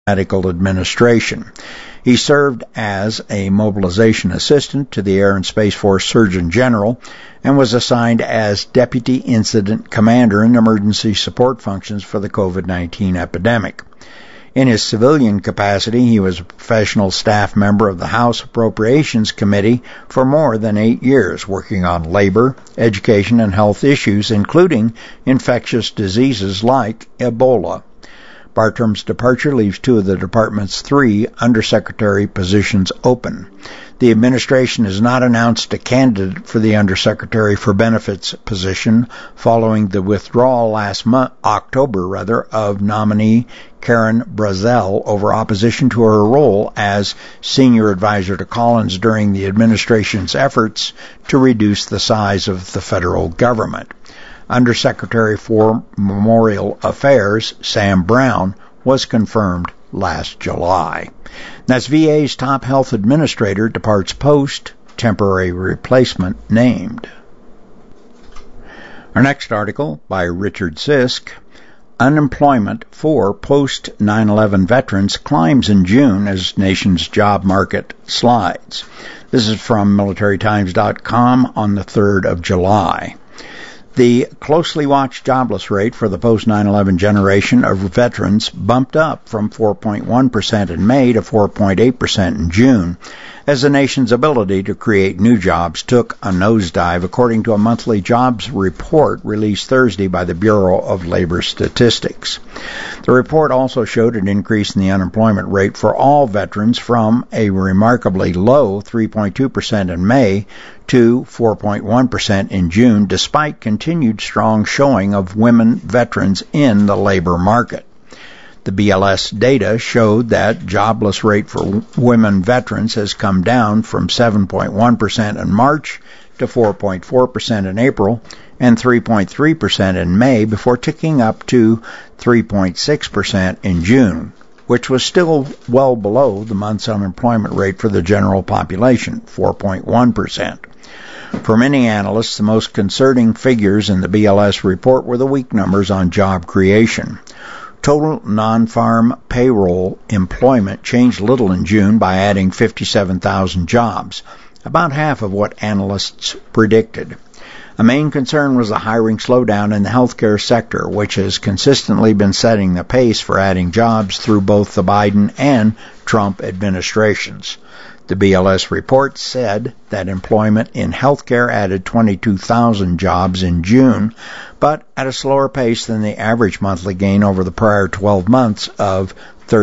Medical Administration. He served as a mobilization assistant to the Air and Space Force Surgeon General and was assigned as Deputy Incident Commander in Emergency Support Functions for the COVID-19 epidemic. In his civilian capacity, he was a professional staff member of the House Appropriations Committee for more than 8 years, working on labor, education, and health issues, including infectious diseases like Ebola. Bartram's departure leaves 2 of the department's 3 undersecretary positions open. The administration has not announced a candidate for the Undersecretary for Benefits position following the withdrawal last October of nominee Karen Brazel over opposition to her role as senior advisor to Collins during the administration's efforts to reduce the size of the federal government. Undersecretary for Memorial Affairs Sam Brown was confirmed last July. That's VA's top health administrator departs post, temporary replacement named. Our next article by Richard Sisk. Unemployment for post 9/11 veterans climbs in June as nation's job market slides. This is from MilitaryTimes.com on the 3rd of July. The closely watched jobless rate for the post-9/11 generation of veterans bumped up from 4.1% in May to 4.8% in June, as the nation's ability to create new jobs took a nosedive, according to a monthly jobs report released Thursday by the Bureau of Labor Statistics. The report also showed an increase in the unemployment rate for all veterans from a remarkably low 3.2% in May to 4.1% in June, despite continued strong showing of women veterans in the labor market. The BLS data showed that jobless rate for women veterans has come down from 7.1% in March to 4.4% in April and 3.3% in May before ticking up to 3.6% in June, which was still well below the month's unemployment rate for the general population, 4.1%. For many analysts, the most concerning figures in the BLS report were the weak numbers on job creation. Total non-farm payroll employment changed little in June by adding 57,000 jobs, about half of what analysts predicted. A main concern was the hiring slowdown in the healthcare sector, which has consistently been setting the pace for adding jobs through both the Biden and Trump administrations. The BLS report said that employment in healthcare added 22,000 jobs in June, but at a slower pace than the average monthly gain over the prior 12 months of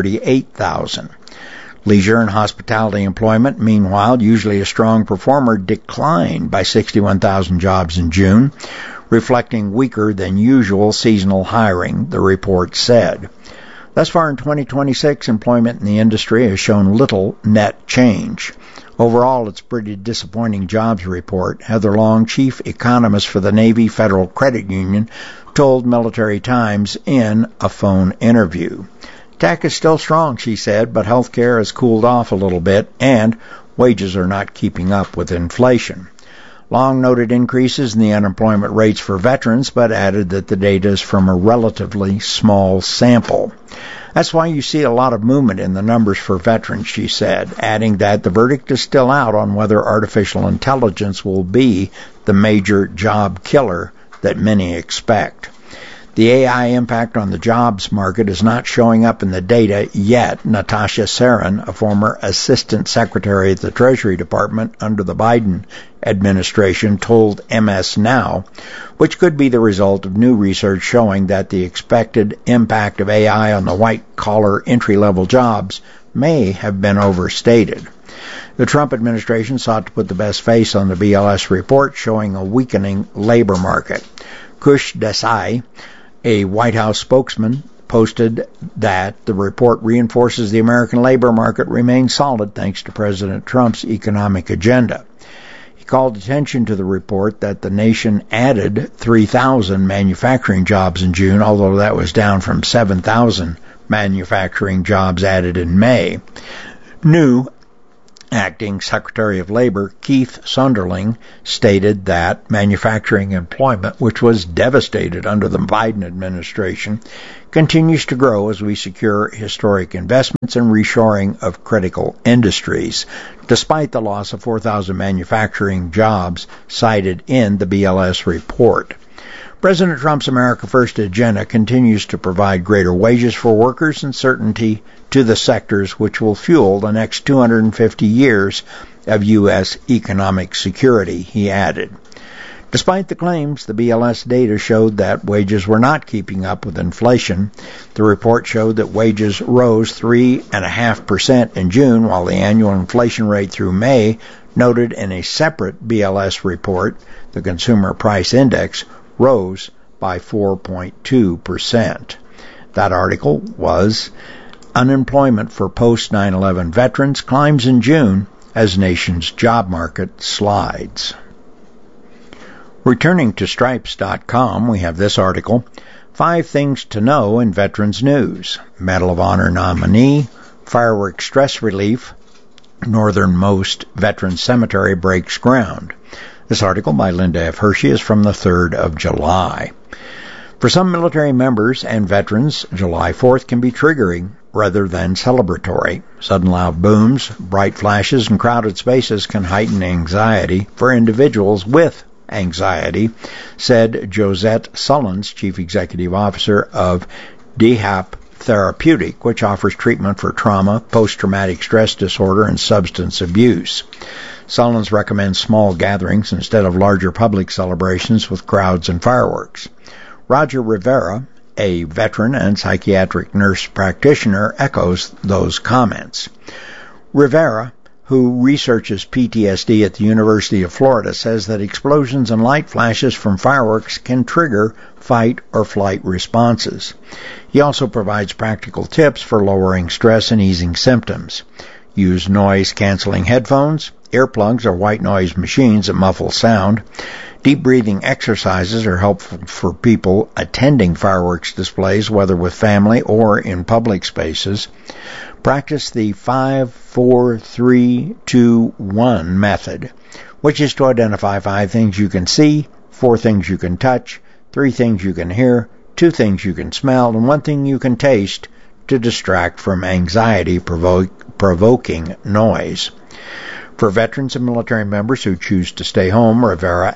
38,000. Leisure and hospitality employment, meanwhile, usually a strong performer, declined by 61,000 jobs in June, reflecting weaker than usual seasonal hiring, the report said. Thus far in 2026, employment in the industry has shown little net change. Overall, it's a pretty disappointing jobs report. Heather Long, chief economist for the Navy Federal Credit Union, told Military Times in a phone interview. Tech is still strong, she said, but healthcare has cooled off a little bit, and wages are not keeping up with inflation. Long noted increases in the unemployment rates for veterans, but added that the data is from a relatively small sample. That's why you see a lot of movement in the numbers for veterans, she said, adding that the verdict is still out on whether artificial intelligence will be the major job killer that many expect. The AI impact on the jobs market is not showing up in the data yet, Natasha Sarin, a former assistant secretary at the Treasury Department under the Biden administration, told MS Now, which could be the result of new research showing that the expected impact of AI on the white-collar entry-level jobs may have been overstated. The Trump administration sought to put the best face on the BLS report, showing a weakening labor market. Kush Desai, a White House spokesman, posted that the report reinforces the American labor market remains solid thanks to President Trump's economic agenda. He called attention to the report that the nation added 3,000 manufacturing jobs in June, although that was down from 7,000 manufacturing jobs added in May. New Acting Secretary of Labor Keith Sonderling stated that manufacturing employment, which was devastated under the Biden administration, continues to grow as we secure historic investments and reshoring of critical industries, despite the loss of 4,000 manufacturing jobs cited in the BLS report. President Trump's America First agenda continues to provide greater wages for workers and certainty to the sectors which will fuel the next 250 years of U.S. economic security, he added. Despite the claims, the BLS data showed that wages were not keeping up with inflation. The report showed that wages rose 3.5% in June, while the annual inflation rate through May, noted in a separate BLS report, the Consumer Price Index, rose by 4.2%. That article was Unemployment for Post-9/11 Veterans Climbs in June as Nation's Job Market Slides. Returning to Stripes.com, we have this article, 5 Things to Know in Veterans News. Medal of Honor nominee, fireworks stress relief, northernmost Veterans Cemetery breaks ground. This article by Linda F. Hershey is from the 3rd of July. For some military members and veterans, July 4th can be triggering rather than celebratory. Sudden loud booms, bright flashes, and crowded spaces can heighten anxiety for individuals with anxiety, said Josette Sullins, Chief Executive Officer of DHAP Therapeutic, which offers treatment for trauma, post-traumatic stress disorder, and substance abuse. Sullins recommends small gatherings instead of larger public celebrations with crowds and fireworks. Roger Rivera, a veteran and psychiatric nurse practitioner, echoes those comments. Rivera, who researches PTSD at the University of Florida, says that explosions and light flashes from fireworks can trigger fight or flight responses. He also provides practical tips for lowering stress and easing symptoms. Use noise-canceling headphones, earplugs, or white noise machines that muffle sound. Deep breathing exercises are helpful for people attending fireworks displays, whether with family or in public spaces. Practice the 5, 4, 3, 2, 1 method, which is to identify 5 things you can see, 4 things you can touch, 3 things you can hear, 2 things you can smell, and 1 thing you can taste to distract from anxiety-provoking noise. For veterans and military members who choose to stay home, Rivera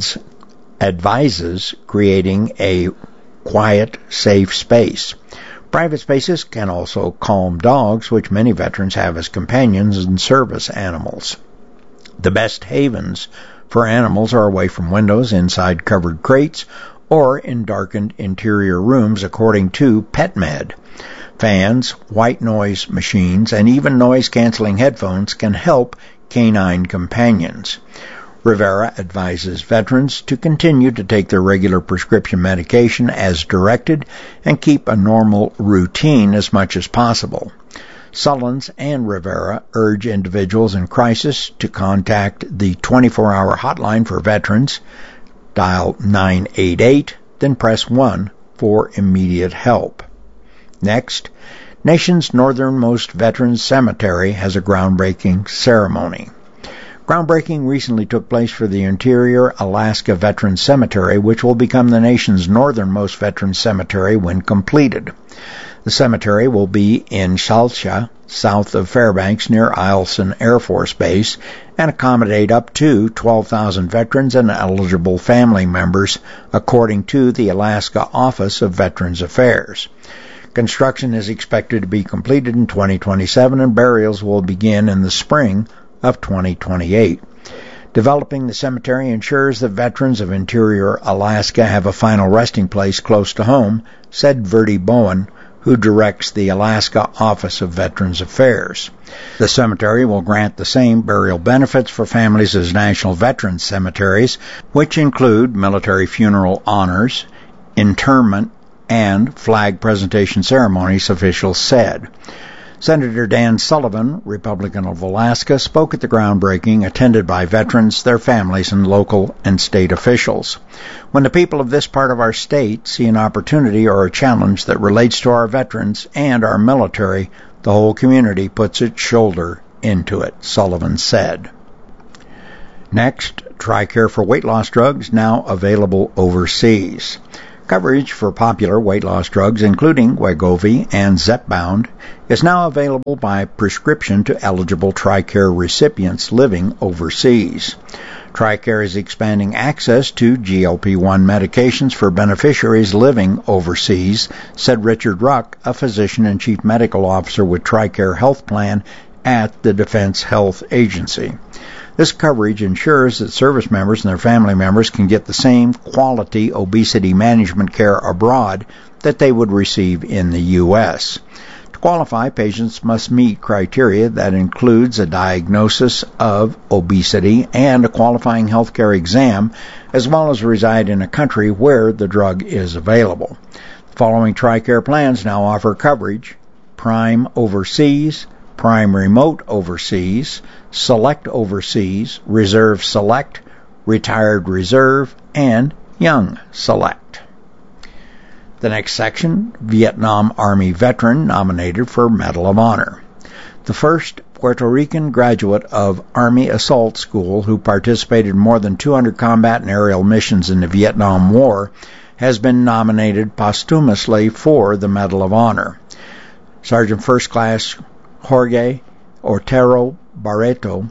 advises creating a quiet, safe space. Private spaces can also calm dogs, which many veterans have as companions and service animals. The best havens for animals are away from windows, inside covered crates, or in darkened interior rooms, according to PetMed. Fans, white noise machines, and even noise-canceling headphones can help canine companions. Rivera advises veterans to continue to take their regular prescription medication as directed and keep a normal routine as much as possible. Sullins and Rivera urge individuals in crisis to contact the 24-hour hotline for veterans, dial 988, then press 1 for immediate help. Next, nation's northernmost Veterans Cemetery has a groundbreaking ceremony. Groundbreaking recently took place for the Interior Alaska Veterans Cemetery, which will become the nation's northernmost veterans cemetery when completed. The cemetery will be in Salcha, south of Fairbanks, near Eielson Air Force Base, and accommodate up to 12,000 veterans and eligible family members, according to the Alaska Office of Veterans Affairs. Construction is expected to be completed in 2027, and burials will begin in the spring of 2028. Developing the cemetery ensures that veterans of Interior Alaska have a final resting place close to home, said Verdi Bowen, who directs the Alaska Office of Veterans Affairs. The cemetery will grant the same burial benefits for families as national veterans cemeteries, which include military funeral honors, interment, and flag presentation ceremonies, officials said. Senator Dan Sullivan, Republican of Alaska, spoke at the groundbreaking, attended by veterans, their families, and local and state officials. When the people of this part of our state see an opportunity or a challenge that relates to our veterans and our military, the whole community puts its shoulder into it, Sullivan said. Next, TRICARE for weight loss drugs now available overseas. Coverage for popular weight loss drugs, including Wegovy and Zepbound, is now available by prescription to eligible TRICARE recipients living overseas. TRICARE is expanding access to GLP-1 medications for beneficiaries living overseas, said Richard Ruck, a physician and chief medical officer with TRICARE Health Plan at the Defense Health Agency. This coverage ensures that service members and their family members can get the same quality obesity management care abroad that they would receive in the U.S. To qualify, patients must meet criteria that includes a diagnosis of obesity and a qualifying healthcare exam, as well as reside in a country where the drug is available. The following TRICARE plans now offer coverage: Prime Overseas, Prime Remote Overseas, Select Overseas, Reserve Select, Retired Reserve, and Young Select. The next section, Vietnam Army veteran nominated for Medal of Honor. The first Puerto Rican graduate of Army Assault School who participated in more than 200 combat and aerial missions in the Vietnam War has been nominated posthumously for the Medal of Honor. Sergeant First Class Jorge Otero Barreto,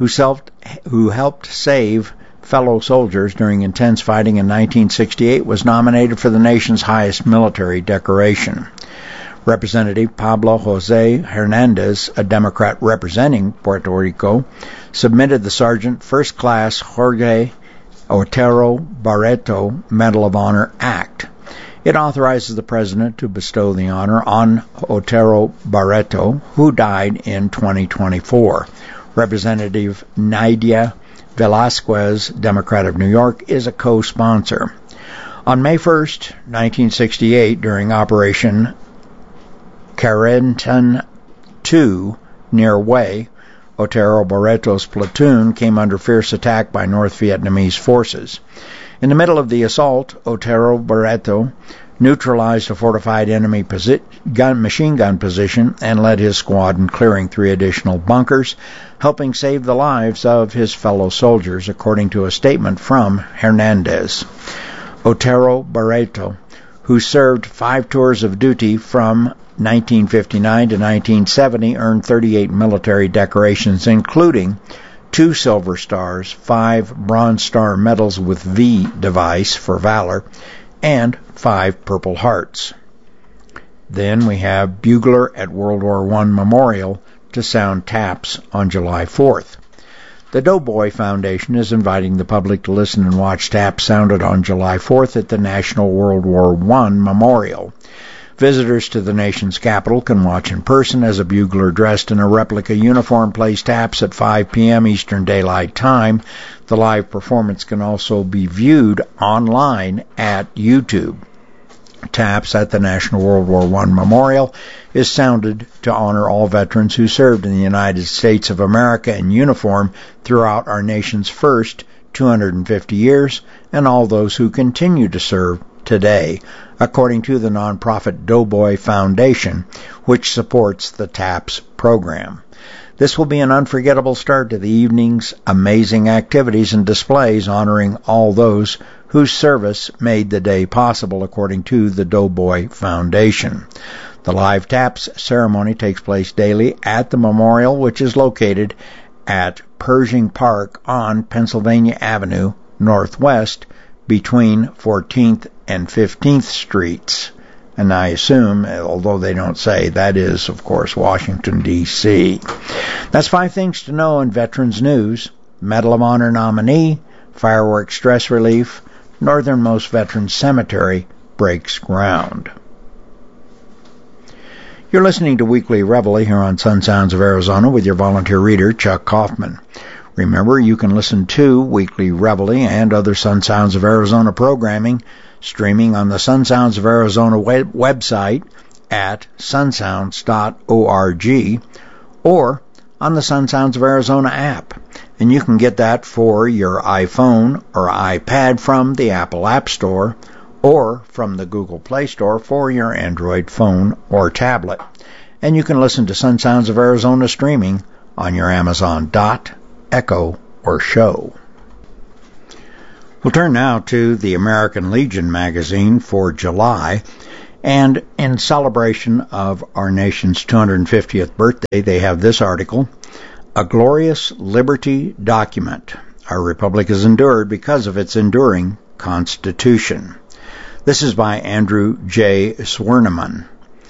who helped save fellow soldiers during intense fighting in 1968, was nominated for the nation's highest military decoration. Representative Pablo Jose Hernandez, a Democrat representing Puerto Rico, submitted the Sergeant First Class Jorge Otero Barreto Medal of Honor Act. It authorizes the President to bestow the honor on Otero Barreto, who died in 2024. Representative Nydia Velasquez, Democrat of New York, is a co-sponsor. On May 1, 1968, during Operation Carentan II near Hue, Otero Barreto's platoon came under fierce attack by North Vietnamese forces. In the middle of the assault, Otero Barreto neutralized a fortified enemy machine gun position and led his squad in clearing 3 additional bunkers, helping save the lives of his fellow soldiers, according to a statement from Hernandez. Otero Barreto, who served 5 tours of duty from 1959 to 1970, earned 38 military decorations, including 2 Silver Stars, 5 Bronze Star medals with V device for valor, and 5 Purple Hearts. Then we have Bugler at World War I Memorial to sound taps on July 4th. The Doughboy Foundation is inviting the public to listen and watch taps sounded on July 4th at the National World War I Memorial. Visitors to the nation's capital can watch in person as a bugler dressed in a replica uniform plays taps at 5 p.m. Eastern Daylight Time. The live performance can also be viewed online at YouTube. Taps at the National World War I Memorial is sounded to honor all veterans who served in the United States of America in uniform throughout our nation's first 250 years and all those who continue to serve today, according to the nonprofit Doughboy Foundation, which supports the TAPS program. This will be an unforgettable start to the evening's amazing activities and displays honoring all those whose service made the day possible, according to the Doughboy Foundation. The live TAPS ceremony takes place daily at the memorial, which is located at Pershing Park on Pennsylvania Avenue Northwest between 14th and 15th Streets. And I assume, although they don't say, that is, of course, Washington, D.C. That's 5 things to know in Veterans News. Medal of Honor nominee, fireworks stress relief, Northernmost Veterans Cemetery breaks ground. You're listening to Weekly Reveille here on Sun Sounds of Arizona with your volunteer reader, Chuck Kaufman. Remember, you can listen to Weekly Reveille and other Sun Sounds of Arizona programming streaming on the Sun Sounds of Arizona website at sunsounds.org or on the Sun Sounds of Arizona app. And you can get that for your iPhone or iPad from the Apple App Store or from the Google Play Store for your Android phone or tablet. And you can listen to Sun Sounds of Arizona streaming on your Amazon Dot, Echo, or Show. We'll turn now to the American Legion magazine for July, and in celebration of our nation's 250th birthday, they have this article, A Glorious Liberty Document. Our republic has endured because of its enduring Constitution. This is by Andrew J. Swerneman.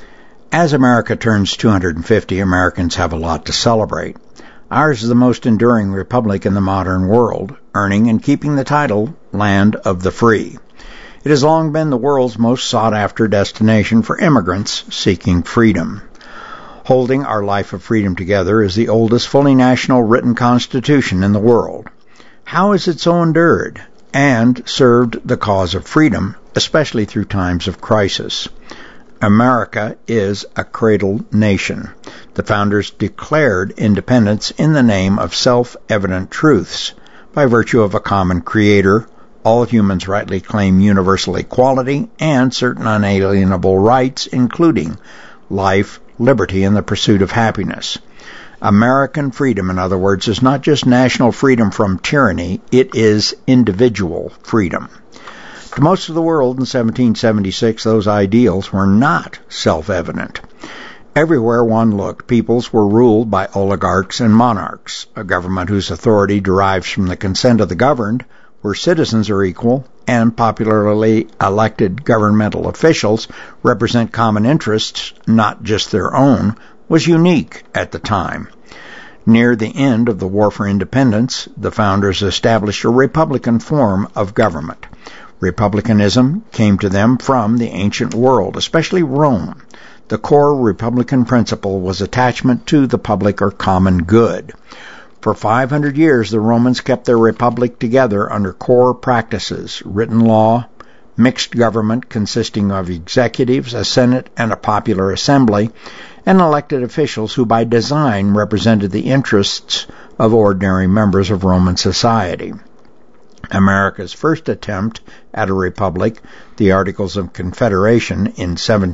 As America turns 250, Americans have a lot to celebrate. Ours is the most enduring republic in the modern world, earning and keeping the title Land of the Free. It has long been the world's most sought-after destination for immigrants seeking freedom. Holding our life of freedom together is the oldest fully national written constitution in the world. How has it so endured and served the cause of freedom, especially through times of crisis? America is a cradle nation. The founders declared independence in the name of self-evident truths. By virtue of a common creator, all humans rightly claim universal equality and certain unalienable rights, including life, liberty, and the pursuit of happiness. American freedom, in other words, is not just national freedom from tyranny, it is individual freedom. To most of the world in 1776, those ideals were not self-evident. Everywhere one looked, peoples were ruled by oligarchs and monarchs, a government whose authority derives from the consent of the governed, where citizens are equal, and popularly elected governmental officials represent common interests, not just their own, was unique at the time. Near the end of the War for Independence, the founders established a republican form of government. Republicanism came to them from the ancient world, especially Rome. The core republican principle was attachment to the public or common good. For 500 years, the Romans kept their republic together under core practices, written law, mixed government consisting of executives, a senate, and a popular assembly, and elected officials who by design represented the interests of ordinary members of Roman society. America's first attempt at a republic, the Articles of Confederation in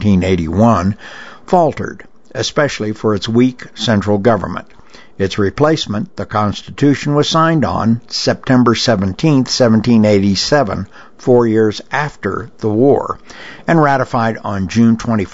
1781, faltered, especially for its weak central government. Its replacement, the Constitution, was signed on September 17, 1787, 4 years after the war, and ratified on June 21,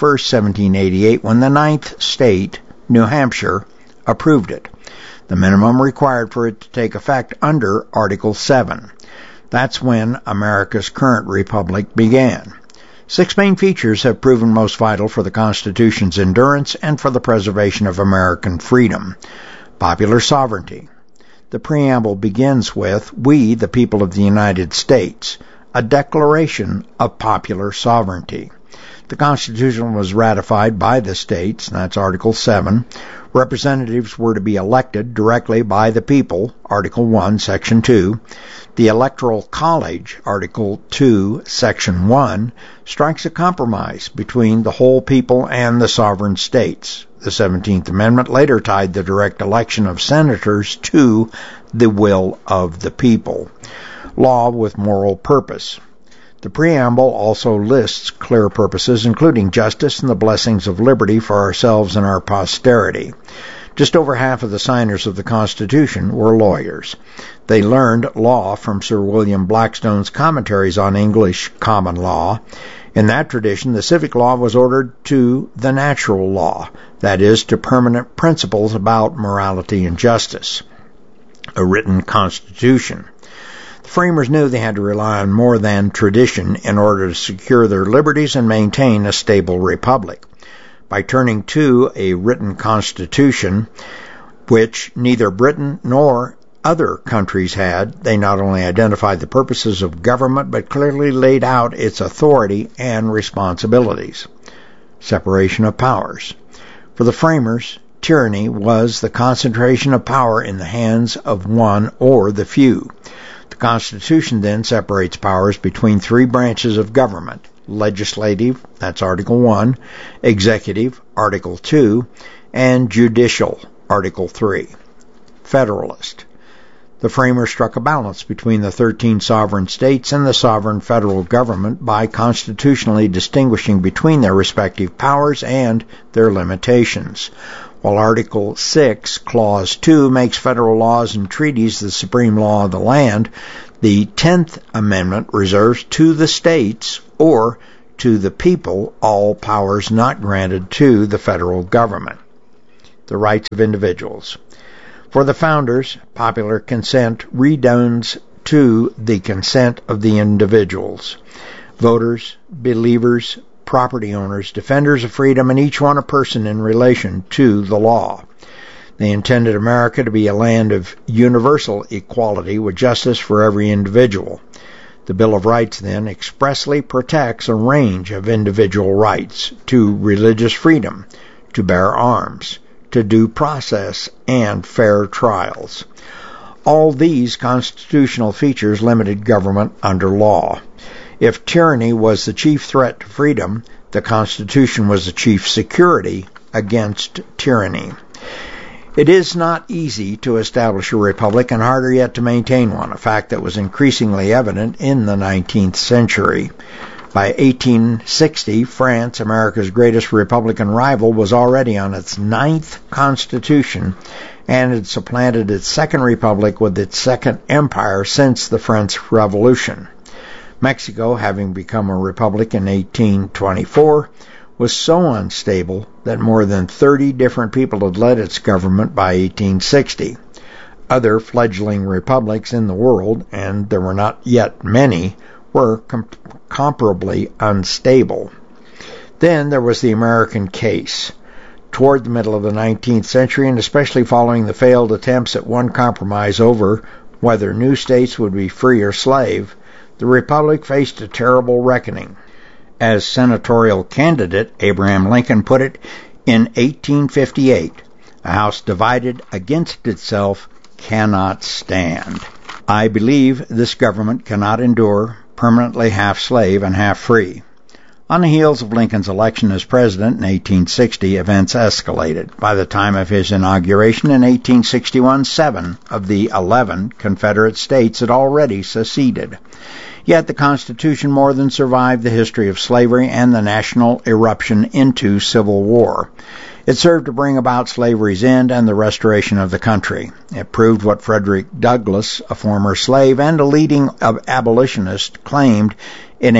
1788, when the ninth state, New Hampshire, approved it. The minimum required for it to take effect under Article 7. That's when America's current republic began. 6 main features have proven most vital for the Constitution's endurance and for the preservation of American freedom. Popular sovereignty. The preamble begins with, "We, the people of the United States," a declaration of popular sovereignty. The Constitution was ratified by the states, and that's Article 7. Representatives were to be elected directly by the people, Article 1, Section 2. The Electoral College, Article 2, Section 1, strikes a compromise between the whole people and the sovereign states. The 17th Amendment later tied the direct election of senators to the will of the people. Law with moral purpose. The preamble also lists clear purposes, including justice and the blessings of liberty for ourselves and our posterity. Just over half of the signers of the Constitution were lawyers. They learned law from Sir William Blackstone's commentaries on English common law. In that tradition, the civic law was ordered to the natural law, that is, to permanent principles about morality and justice. A written constitution. The framers knew they had to rely on more than tradition in order to secure their liberties and maintain a stable republic. By turning to a written constitution, which neither Britain nor other countries had, they not only identified the purposes of government, but clearly laid out its authority and responsibilities. Separation of powers. For the framers, tyranny was the concentration of power in the hands of one or the few. The Constitution then separates powers between 3 branches of government: legislative, that's Article 1, executive, Article 2, and judicial, Article 3. Federalist. The framers struck a balance between the 13 sovereign states and the sovereign federal government by constitutionally distinguishing between their respective powers and their limitations. While Article 6, Clause 2 makes federal laws and treaties the supreme law of the land, the 10th Amendment reserves to the states or to the people all powers not granted to the federal government. The rights of individuals. For the founders, popular consent redounds to the consent of the individuals. Voters, believers, property owners, defenders of freedom, and each one a person in relation to the law. They intended America to be a land of universal equality with justice for every individual. The Bill of Rights, then, expressly protects a range of individual rights to religious freedom, to bear arms, to due process, and fair trials. All these constitutional features limited government under law. If tyranny was the chief threat to freedom, the Constitution was the chief security against tyranny. It is not easy to establish a republic and harder yet to maintain one, a fact that was increasingly evident in the 19th century. By 1860, France, America's greatest Republican rival, was already on its 9th constitution and had supplanted its second republic with its second empire since the French Revolution. Mexico, having become a republic in 1824, was so unstable that more than 30 different people had led its government by 1860. Other fledgling republics in the world, and there were not yet many, were comparably unstable. Then there was the American case. Toward the middle of the 19th century, and especially following the failed attempts at one compromise over whether new states would be free or slave, the Republic faced a terrible reckoning. As senatorial candidate Abraham Lincoln put it in 1858, a house divided against itself cannot stand. I believe this government cannot endure permanently half slave and half free. On the heels of Lincoln's election as president in 1860, events escalated. By the time of his inauguration in 1861, 7 of the 11 Confederate states had already seceded. Yet the Constitution more than survived the history of slavery and the national eruption into civil war. It served to bring about slavery's end and the restoration of the country. It proved what Frederick Douglass, a former slave and a leading abolitionist, claimed in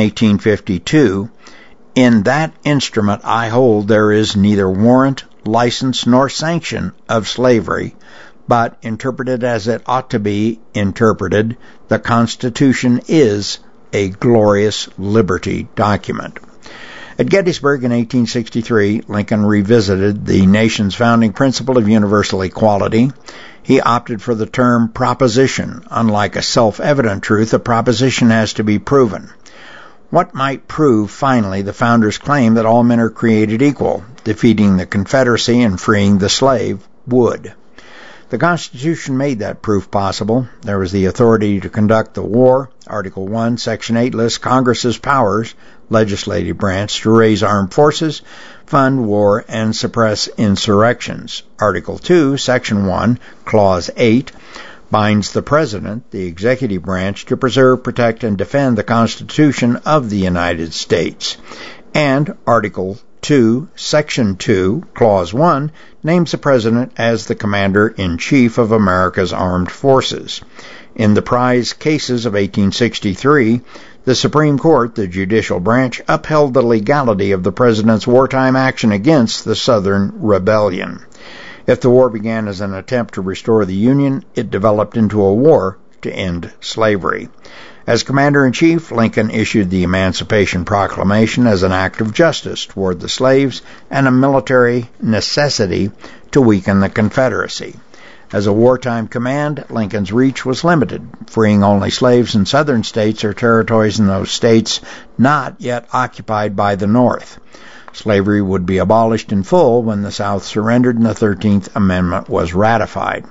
1852. In that instrument I hold there is neither warrant, license, nor sanction of slavery, but interpreted as it ought to be interpreted, the Constitution is a glorious liberty document. At Gettysburg in 1863, Lincoln revisited the nation's founding principle of universal equality. He opted for the term proposition. Unlike a self-evident truth, a proposition has to be proven. What might prove, finally, the founders' claim that all men are created equal, defeating the Confederacy and freeing the slave would. The Constitution made that proof possible. There was the authority to conduct the war. Article 1, Section 8 lists Congress's powers, legislative branch, to raise armed forces, fund war, and suppress insurrections. Article 2, Section 1, Clause 8, binds the President, the executive branch, to preserve, protect, and defend the Constitution of the United States. And Article 2, Section 2, Clause 1, names the President as the Commander-in-Chief of America's armed forces. In the prize cases of 1863, the Supreme Court, the judicial branch, upheld the legality of the President's wartime action against the Southern Rebellion. If the war began as an attempt to restore the Union, it developed into a war to end slavery. As Commander-in-Chief, Lincoln issued the Emancipation Proclamation as an act of justice toward the slaves and a military necessity to weaken the Confederacy. As a wartime command, Lincoln's reach was limited, freeing only slaves in southern states or territories in those states not yet occupied by the North. Slavery would be abolished in full when the South surrendered and the 13th Amendment was ratified.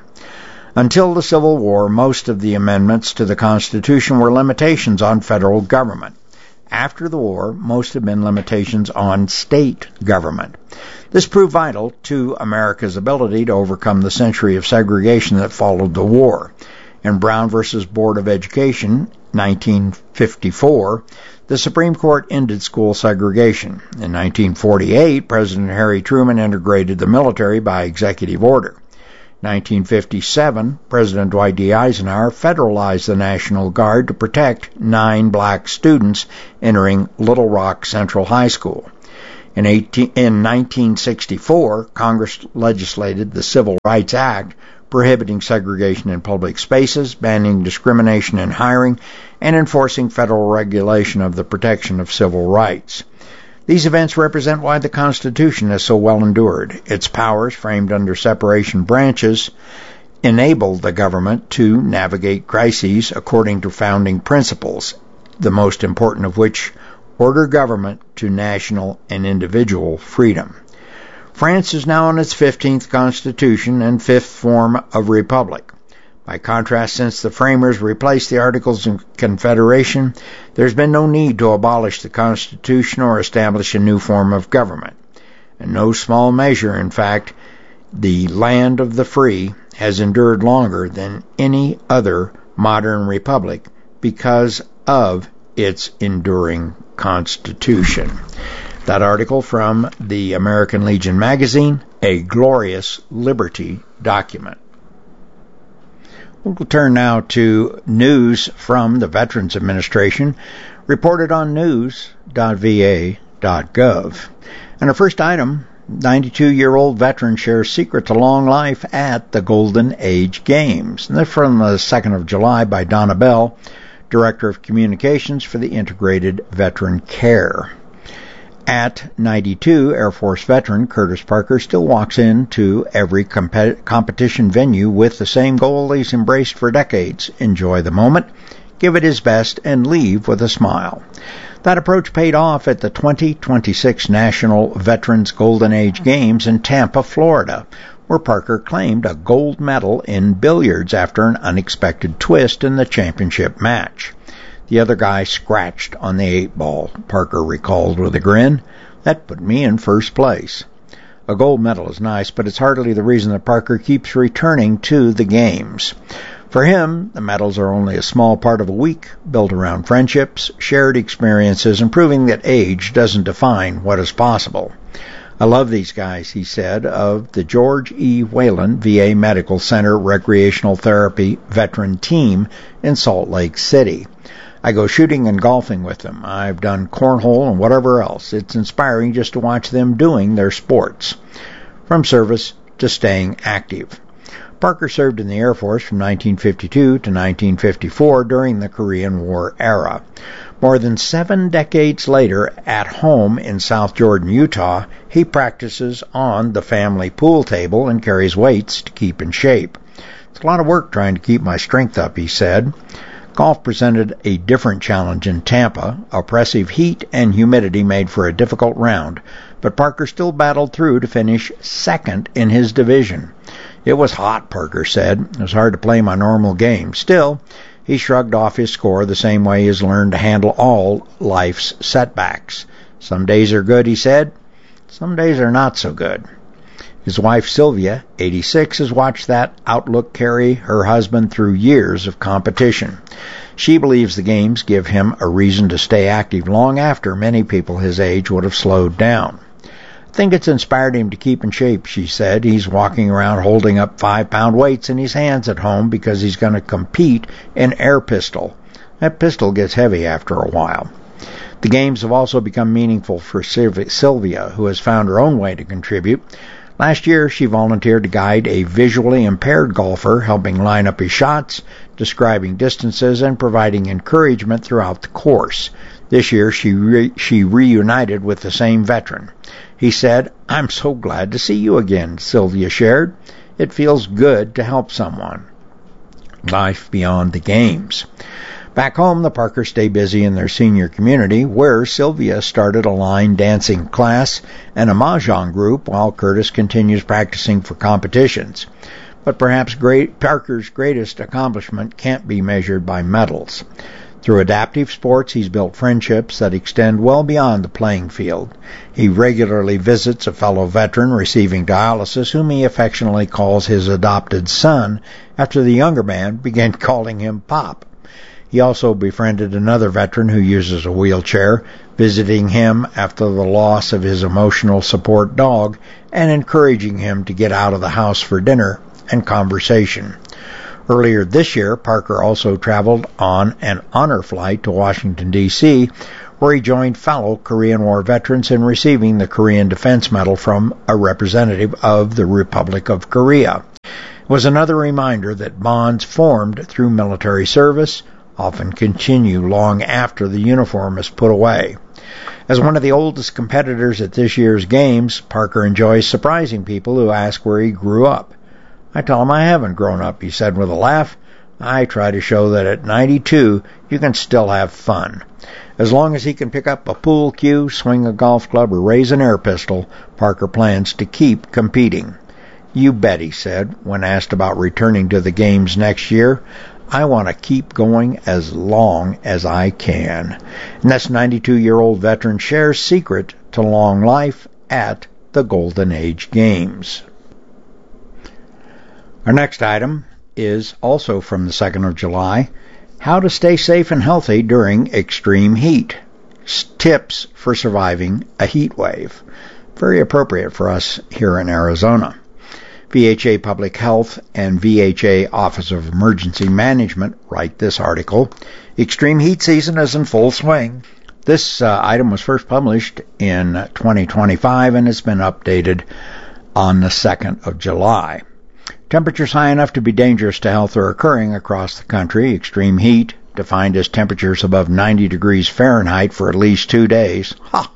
Until the Civil War, most of the amendments to the Constitution were limitations on federal government. After the war, most have been limitations on state government. This proved vital to America's ability to overcome the century of segregation that followed the war. In Brown v. Board of Education 1954, the Supreme Court ended school segregation. In 1948, President Harry Truman integrated the military by executive order. 1957, President Dwight D. Eisenhower federalized the National Guard to protect 9 black students entering Little Rock Central High School. In 1964, Congress legislated the Civil Rights Act, prohibiting segregation in public spaces, banning discrimination in hiring, and enforcing federal regulation of the protection of civil rights. These events represent why the Constitution is so well endured. Its powers, framed under separation branches, enable the government to navigate crises according to founding principles, the most important of which order government to national and individual freedom. France is now on its 15th constitution and 5th form of republic. By contrast, since the framers replaced the Articles of Confederation, there's been no need to abolish the Constitution or establish a new form of government. In no small measure, in fact, the land of the free has endured longer than any other modern republic because of its enduring Constitution. That article from the American Legion magazine, A Glorious Liberty Document. We'll turn now to news from the Veterans Administration, reported on news.va.gov. And our first item, 92-year-old veteran shares secret to long life at the Golden Age Games. And they're from the 2nd of July by Donna Bell, Director of Communications for the Integrated Veteran Care. At 92, Air Force veteran Curtis Parker still walks into every competition venue with the same goal he's embraced for decades: enjoy the moment, give it his best, and leave with a smile. That approach paid off at the 2026 National Veterans Golden Age Games in Tampa, Florida, where Parker claimed a gold medal in billiards after an unexpected twist in the championship match. The other guy scratched on the 8-ball, Parker recalled with a grin. That put me in first place. A gold medal is nice, but it's hardly the reason that Parker keeps returning to the games. For him, the medals are only a small part of a week built around friendships, shared experiences, and proving that age doesn't define what is possible. I love these guys, he said, of the George E. Whalen VA Medical Center Recreational Therapy Veteran Team in Salt Lake City. I go shooting and golfing with them. I've done cornhole and whatever else. It's inspiring just to watch them doing their sports, from service to staying active. Parker served in the Air Force from 1952 to 1954 during the Korean War era. More than 7 decades later, at home in South Jordan, Utah, he practices on the family pool table and carries weights to keep in shape. It's a lot of work trying to keep my strength up, he said. Golf presented a different challenge in Tampa. Oppressive heat and humidity made for a difficult round, but Parker still battled through to finish second in his division. It was hot, Parker said. It was hard to play my normal game. Still, he shrugged off his score the same way he has learned to handle all life's setbacks. Some days are good, he said. Some days are not so good. His wife, Sylvia, 86, has watched that outlook carry her husband through years of competition. She believes the games give him a reason to stay active long after many people his age would have slowed down. I think it's inspired him to keep in shape, she said. He's walking around holding up 5-pound weights in his hands at home because he's going to compete in air pistol. That pistol gets heavy after a while. The games have also become meaningful for Sylvia, who has found her own way to contribute. Last year, she volunteered to guide a visually impaired golfer, helping line up his shots, describing distances, and providing encouragement throughout the course. This year, she reunited with the same veteran. He said, "I'm so glad to see you again," Sylvia shared. "It feels good to help someone." Life beyond the games. Back home, the Parkers stay busy in their senior community, where Sylvia started a line dancing class and a mahjong group while Curtis continues practicing for competitions. But perhaps Parker's greatest accomplishment can't be measured by medals. Through adaptive sports, he's built friendships that extend well beyond the playing field. He regularly visits a fellow veteran receiving dialysis, whom he affectionately calls his adopted son, after the younger man began calling him Pop. He also befriended another veteran who uses a wheelchair, visiting him after the loss of his emotional support dog and encouraging him to get out of the house for dinner and conversation. Earlier this year, Parker also traveled on an honor flight to Washington, D.C., where he joined fellow Korean War veterans in receiving the Korean Defense Medal from a representative of the Republic of Korea. It was another reminder that bonds formed through military service often continue long after the uniform is put away. As one of the oldest competitors at this year's games, Parker enjoys surprising people who ask where he grew up. I tell him I haven't grown up, he said with a laugh. I try to show that at 92, you can still have fun. As long as he can pick up a pool cue, swing a golf club, or raise an air pistol, Parker plans to keep competing. You bet, he said, when asked about returning to the games next year. I want to keep going as long as I can. And that's 92-year-old veteran shares secret to long life at the Golden Age Games. Our next item is also from the 2nd of July, how to stay safe and healthy during extreme heat. Tips for surviving a heat wave. Very appropriate for us here in Arizona. VHA Public Health and VHA Office of Emergency Management write this article. Extreme heat season is in full swing. This item was first published in 2025 and has been updated on the 2nd of July. Temperatures high enough to be dangerous to health are occurring across the country. Extreme heat, defined as temperatures above 90 degrees Fahrenheit for at least 2 days,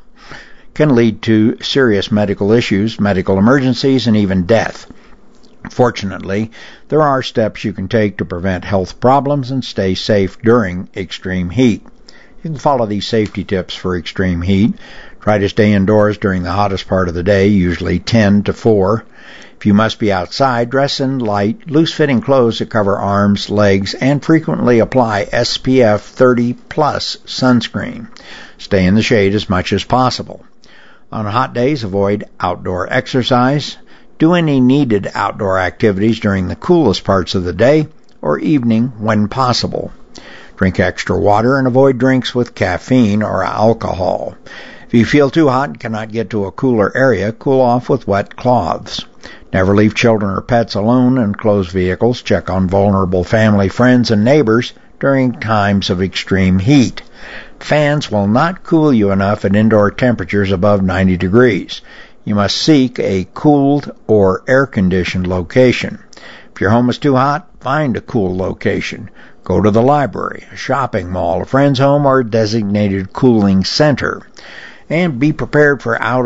can lead to serious medical issues, medical emergencies, and even death. Fortunately, there are steps you can take to prevent health problems and stay safe during extreme heat. You can follow these safety tips for extreme heat. Try to stay indoors during the hottest part of the day, usually 10 to 4. If you must be outside, dress in light, loose-fitting clothes that cover arms, legs, and frequently apply SPF 30+ sunscreen. Stay in the shade as much as possible. On hot days, avoid outdoor exercise. Do any needed outdoor activities during the coolest parts of the day or evening when possible. Drink extra water and avoid drinks with caffeine or alcohol. If you feel too hot and cannot get to a cooler area, cool off with wet cloths. Never leave children or pets alone in closed vehicles. Check on vulnerable family, friends, and neighbors during times of extreme heat. Fans will not cool you enough at indoor temperatures above 90 degrees. You must seek a cooled or air-conditioned location. If your home is too hot, find a cool location. Go to the library, a shopping mall, a friend's home, or a designated cooling center. And be prepared for power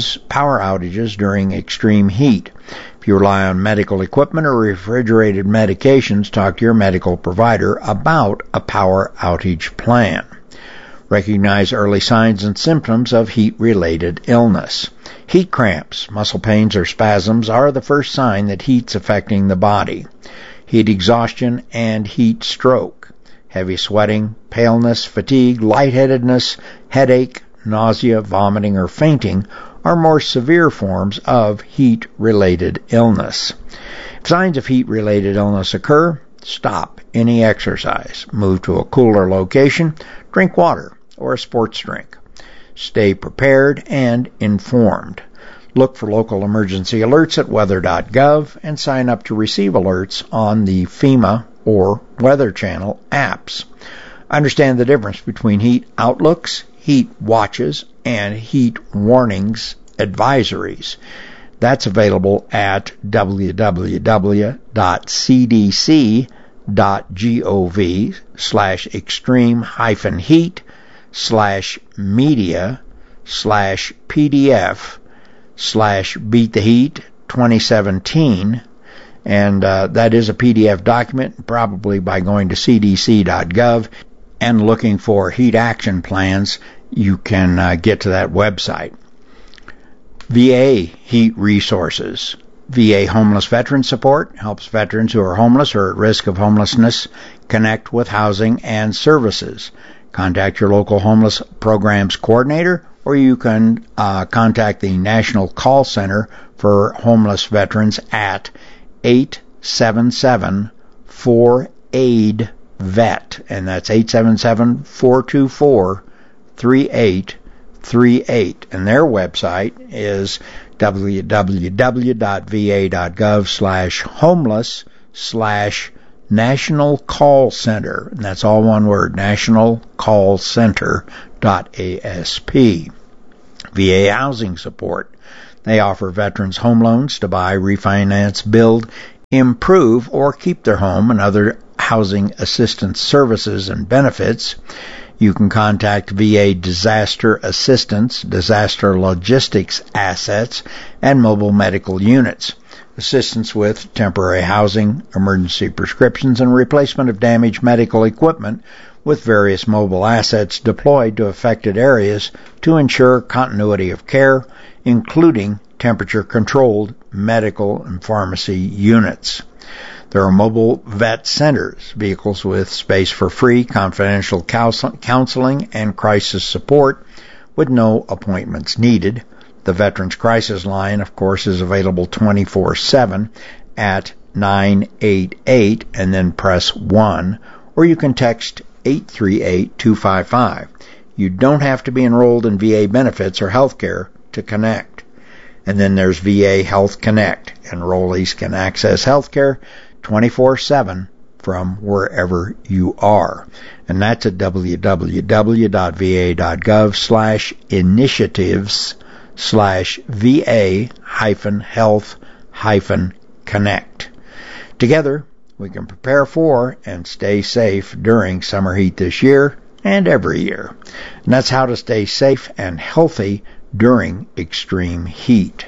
outages during extreme heat. If you rely on medical equipment or refrigerated medications, talk to your medical provider about a power outage plan. Recognize early signs and symptoms of heat-related illness. Heat cramps, muscle pains, or spasms are the first sign that heat's affecting the body. Heat exhaustion and heat stroke. Heavy sweating, paleness, fatigue, lightheadedness, headache, nausea, vomiting, or fainting are more severe forms of heat-related illness. If signs of heat-related illness occur, stop any exercise. Move to a cooler location. Drink water or a sports drink. Stay prepared and informed. Look for local emergency alerts at weather.gov and sign up to receive alerts on the FEMA or Weather Channel apps. Understand the difference between heat outlooks, heat watches, and heat warnings advisories. That's available at www.cdc.gov/extreme-heat/media/PDF/beat-the-heat 2017. And that is a PDF document, probably by going to cdc.gov and looking for heat action plans, you can get to that website. VA Heat Resources. VA Homeless Veteran Support helps veterans who are homeless or at risk of homelessness connect with housing and services. Contact your local homeless programs coordinator, or you can contact the National Call Center for Homeless Veterans at 877-4AID VET, and that's 877-424-3838. And their website is www.va.gov/homeless/National Call Center. And that's all one word, nationalcallcenter.asp. VA Housing Support. They offer veterans home loans to buy, refinance, build, improve, or keep their home and other housing assistance services and benefits. You can contact VA Disaster Assistance, Disaster Logistics Assets, and Mobile Medical Units. Assistance with temporary housing, emergency prescriptions, and replacement of damaged medical equipment with various mobile assets deployed to affected areas to ensure continuity of care, including temperature-controlled medical and pharmacy units. There are mobile vet centers, vehicles with space for free, confidential counseling, and crisis support with no appointments needed. The Veterans Crisis Line, of course, is available 24/7 at 988 and then press 1, or you can text 838-255. You don't have to be enrolled in VA benefits or health care to connect. And then there's VA Health Connect. Enrollees can access health care 24/7 from wherever you are. And that's at www.va.gov/initiatives/VA-health-connect. Together, we can prepare for and stay safe during summer heat this year and every year. And that's how to stay safe and healthy during extreme heat.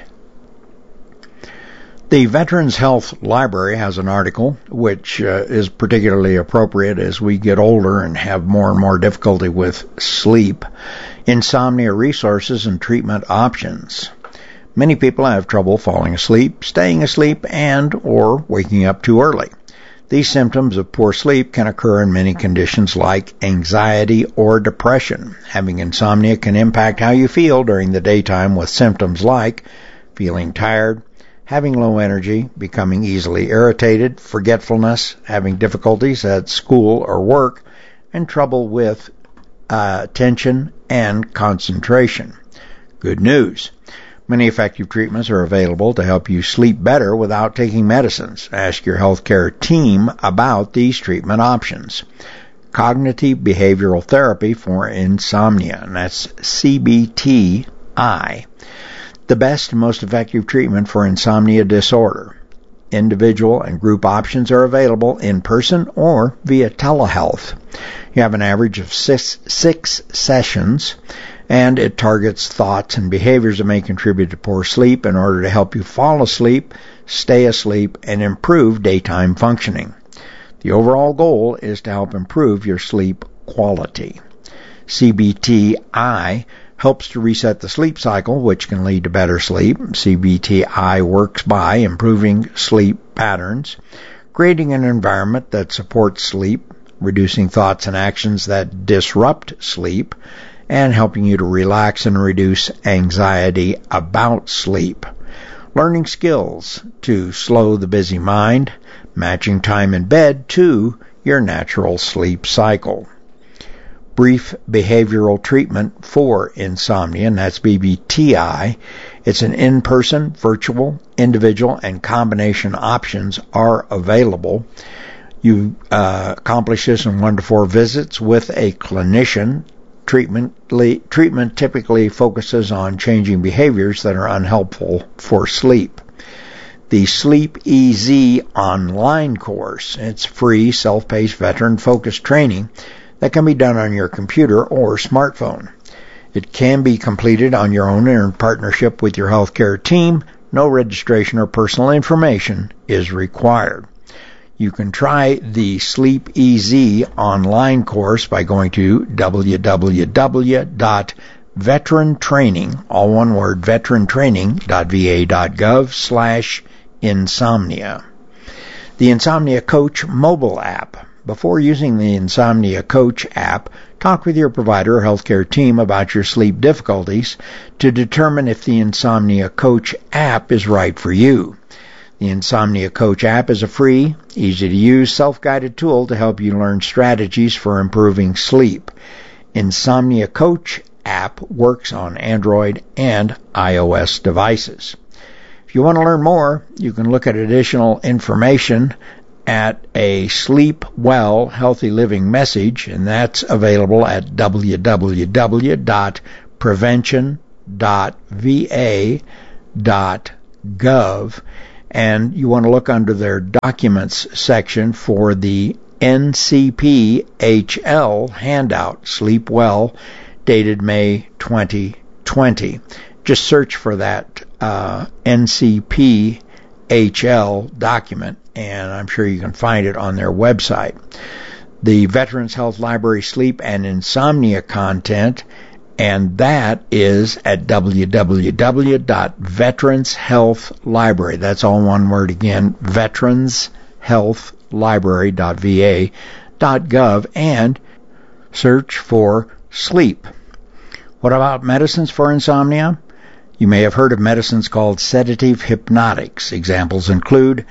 The Veterans Health Library has an article which is particularly appropriate as we get older and have more and more difficulty with sleep. Insomnia resources and treatment options. Many people have trouble falling asleep, staying asleep, and or waking up too early. These symptoms of poor sleep can occur in many conditions like anxiety or depression. Having insomnia can impact how you feel during the daytime with symptoms like feeling tired, having low energy, becoming easily irritated, forgetfulness, having difficulties at school or work, and trouble with attention and concentration. Good news. Many effective treatments are available to help you sleep better without taking medicines. Ask your healthcare team about these treatment options. Cognitive behavioral therapy for insomnia, and that's CBTI. The best and most effective treatment for insomnia disorder. Individual and group options are available in person or via telehealth. You have an average of six sessions, and it targets thoughts and behaviors that may contribute to poor sleep in order to help you fall asleep, stay asleep, and improve daytime functioning. The overall goal is to help improve your sleep quality. CBTI helps to reset the sleep cycle, which can lead to better sleep. CBTI works by improving sleep patterns, creating an environment that supports sleep, reducing thoughts and actions that disrupt sleep, and helping you to relax and reduce anxiety about sleep. Learning skills to slow the busy mind, matching time in bed to your natural sleep cycle. Brief behavioral treatment for insomnia, and that's BBTI. It's an in-person, virtual, individual, and combination options are available. You accomplish this in 1 to 4 visits with a clinician. Treatment typically focuses on changing behaviors that are unhelpful for sleep. The Sleep EZ online course. It's free, self-paced, veteran-focused training that can be done on your computer or smartphone. It can be completed on your own or in partnership with your healthcare team. No registration or personal information is required. You can try the Sleep EZ online course by going to www.veterantraining, all one word, veterantraining.va.gov/insomnia. The Insomnia Coach mobile app. Before using the Insomnia Coach app, talk with your provider or healthcare team about your sleep difficulties to determine if the Insomnia Coach app is right for you. The Insomnia Coach app is a free, easy-to-use, self-guided tool to help you learn strategies for improving sleep. Insomnia Coach app works on Android and iOS devices. If you want to learn more, you can look at additional information at a Sleep Well Healthy Living message, and that's available at www.prevention.va.gov. And you want to look under their documents section for the NCPHL handout, Sleep Well, dated May 2020. Just search for that NCPHL document, and I'm sure you can find it on their website. The Veterans Health Library Sleep and Insomnia content, and that is at www.veteranshealthlibrary. That's all one word again, veteranshealthlibrary.va.gov, and search for sleep. What about medicines for insomnia? You may have heard of medicines called sedative hypnotics. Examples include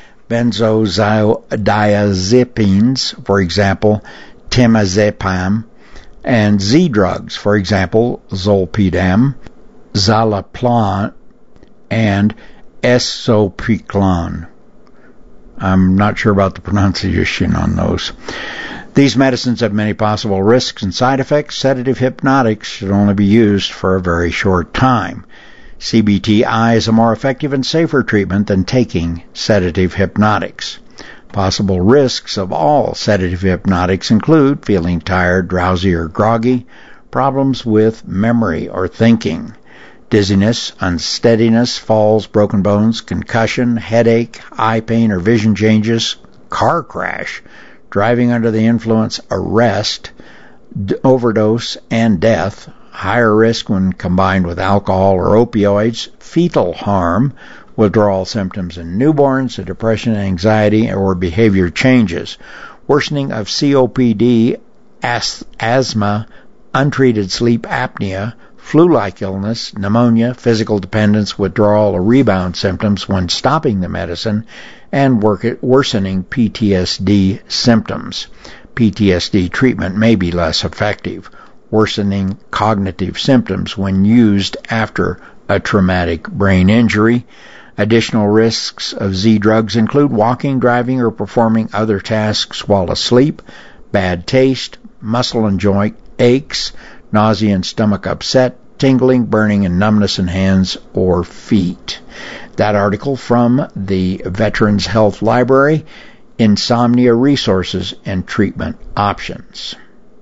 benzodiazepines, for example, temazepam, and Z-drugs, for example, zolpidem, zaloplan, and esopiclon. I'm not sure about the pronunciation on those. These medicines have many possible risks and side effects. Sedative hypnotics should only be used for a very short time. CBTI is a more effective and safer treatment than taking sedative hypnotics. Possible risks of all sedative hypnotics include feeling tired, drowsy, or groggy, problems with memory or thinking, dizziness, unsteadiness, falls, broken bones, concussion, headache, eye pain or vision changes, car crash, driving under the influence, arrest, overdose, and death, higher risk when combined with alcohol or opioids, fetal harm, withdrawal symptoms in newborns, depression, anxiety, or behavior changes, worsening of COPD, asthma, untreated sleep apnea, flu-like illness, pneumonia, physical dependence, withdrawal or rebound symptoms when stopping the medicine, and worsening PTSD symptoms. PTSD treatment may be less effective. Worsening cognitive symptoms when used after a traumatic brain injury. Additional risks of Z-drugs include walking, driving, or performing other tasks while asleep, bad taste, muscle and joint aches, nausea and stomach upset, tingling, burning, and numbness in hands or feet. That article from the Veterans Health Library, Insomnia Resources and Treatment Options.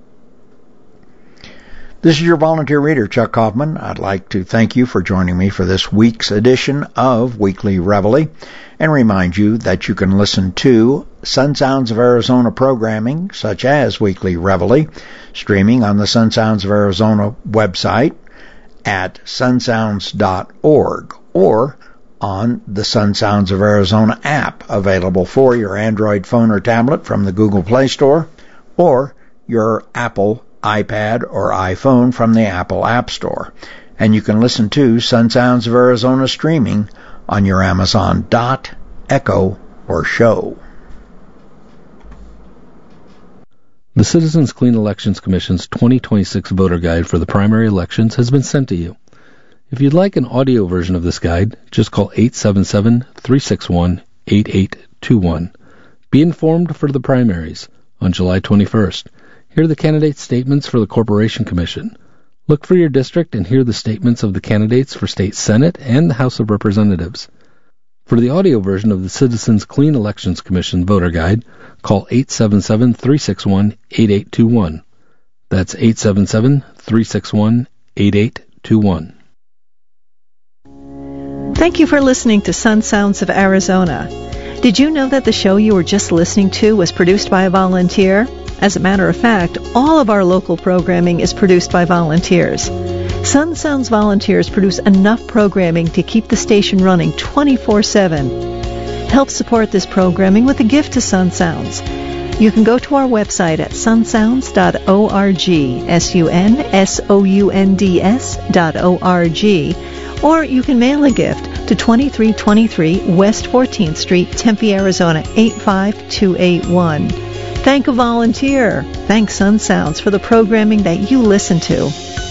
This is your volunteer reader, Chuck Kaufman. I'd like to thank you for joining me for this week's edition of Weekly Reveille and remind you that you can listen to Sun Sounds of Arizona programming, such as Weekly Reveille, streaming on the Sun Sounds of Arizona website at sunsounds.org or on the Sun Sounds of Arizona app, available for your Android phone or tablet from the Google Play Store, or your Apple iPad or iPhone from the Apple App Store. And you can listen to Sun Sounds of Arizona streaming on your Amazon Dot, Echo, or Show. The Citizens Clean Elections Commission's 2026 voter guide for the primary elections has been sent to you. If you'd like an audio version of this guide, just call 877-361-8821. Be informed for the primaries on July 21st. Hear the candidate statements for the Corporation Commission. Look for your district and hear the statements of the candidates for State Senate and the House of Representatives. For the audio version of the Citizens Clean Elections Commission voter guide, call 877-361-8821. That's 877-361-8821. Thank you for listening to Sun Sounds of Arizona. Did you know that the show you were just listening to was produced by a volunteer? As a matter of fact, all of our local programming is produced by volunteers. Sun Sounds volunteers produce enough programming to keep the station running 24/7. Help support this programming with a gift to Sun Sounds. You can go to our website at sunsounds.org, sunsounds.org, or you can mail a gift to 2323 West 14th Street, Tempe, Arizona 85281. Thank a volunteer. Thank Sun Sounds for the programming that you listen to.